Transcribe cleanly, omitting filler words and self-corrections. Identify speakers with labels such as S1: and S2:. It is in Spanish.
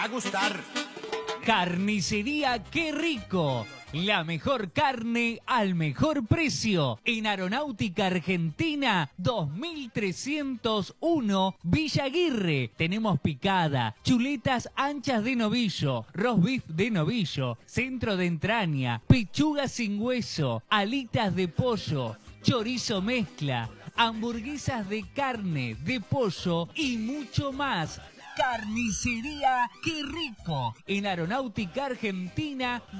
S1: a gustar.
S2: Carnicería Qué Rico. La mejor carne al mejor precio. En Aeronáutica Argentina 2301 Villa Aguirre. Tenemos picada, chuletas anchas de novillo, roast beef de novillo, centro de entraña, pechuga sin hueso, alitas de pollo, chorizo mezcla, hamburguesas de carne, de pollo y mucho más. Carnicería Qué Rico. En Aeronáutica Argentina